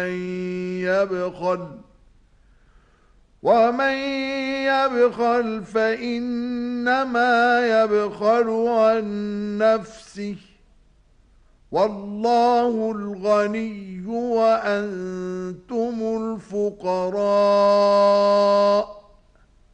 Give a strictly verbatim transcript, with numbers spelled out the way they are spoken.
يبخل ومن يبخل فإنما يبخل عن نفسه والله الغني وأنتم الفقراء